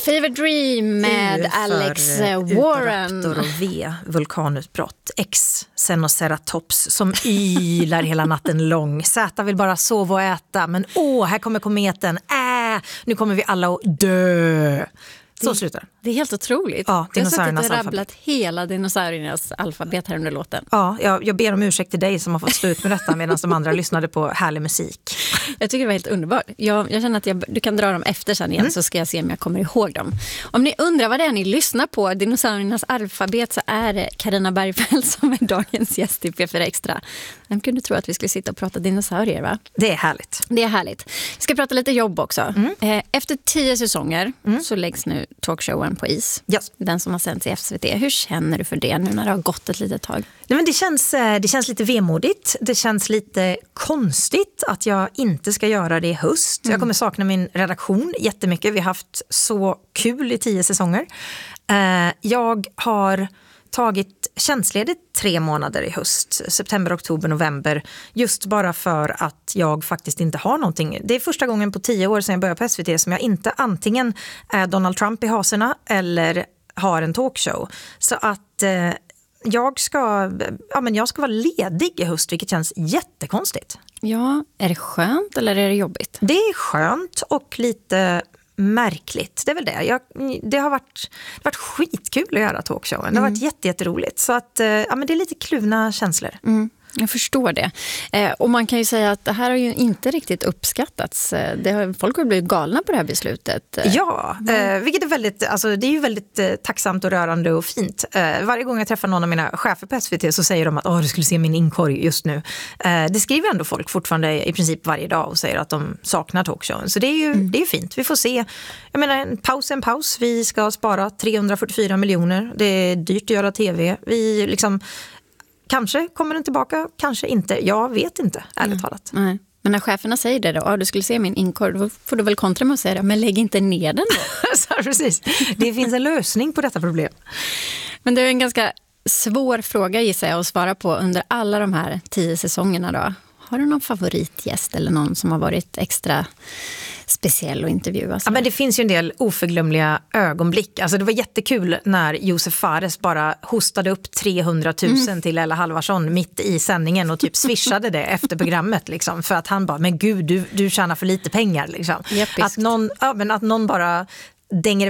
Fever Dream med Alex Warren. Och V, vulkanutbrott. X, Senoceratops som ylar hela natten lång. Z vill bara sova och äta. Men här kommer kometen. Nu kommer vi alla att dö. Så slutar det. Det är helt otroligt. Ja, jag har suttit och dinosauriernas rabblat hela dinosauriernas alfabet här under låten. Ja, jag ber om ursäkt till dig som har fått stå ut med detta medan de andra lyssnade på härlig musik. Jag tycker det var helt underbart. Jag känner att du kan dra dem efter sen igen så ska jag se om jag kommer ihåg dem. Om ni undrar vad det är ni lyssnar på, dinosauriernas alfabet, så är det Carina Bergfeldt som är dagens gäst i P4 Extra. Vem kunde tro att vi skulle sitta och prata dinosaurier, va? Det är härligt. Det är härligt. Vi ska prata lite jobb också. Efter 10 säsonger så läggs nu talkshowen på is. Yes. Den som har sänts i SVT. Hur känner du för det nu när det har gått ett litet tag? Nej, men det känns lite vemodigt. Det känns lite konstigt att jag inte ska göra det i höst. Jag kommer sakna min redaktion jättemycket. Vi har haft så kul i 10 säsonger. Jag har tagit tjänstledigt 3 månader i höst. September, oktober, november. Just bara för att jag faktiskt inte har någonting. Det är första gången på 10 år sedan jag började på SVT som jag inte antingen är Donald Trump i haserna eller har en talkshow. Så att jag ska vara ledig i höst, vilket känns jättekonstigt. Ja, är det skönt eller är det jobbigt? Det är skönt och lite märkligt. Det är väl det. Det har varit skitkul att göra talkshowen. Det har varit jätteroligt. Så att det är lite kluvna känslor. Jag förstår det. Och man kan ju säga att det här har ju inte riktigt uppskattats. Folk har blivit galna på det här beslutet. Ja, vilket är det är ju väldigt tacksamt och rörande och fint. Varje gång jag träffar någon av mina chefer på SVT så säger de att du skulle se min inkorg just nu. Det skriver ändå folk fortfarande i princip varje dag och säger att de saknar talkshowen. Så det är ju fint. Vi får se. Jag menar, en paus. Vi ska spara 344 miljoner. Det är dyrt att göra tv. Vi kanske kommer den tillbaka, kanske inte. Jag vet inte, ärligt talat. Nej. Men när cheferna säger det då, du skulle se min inkorg, då får du väl kontra med att säga det, men lägg inte ner den då. Så, precis. Det finns en lösning på detta problem. Men det är en ganska svår fråga, gissar jag, att svara på under alla de här 10 säsongerna då. Har du någon favoritgäst eller någon som har varit extra speciell att intervjua? Ja, men det finns ju en del oförglömliga ögonblick. Alltså det var jättekul när Josef Fares bara hostade upp 300 000 till Ella Halvarsson mitt i sändningen och typ swishade det efter programmet liksom, för att han bara, men gud, du tjänar för lite pengar liksom. Att någon bara dänger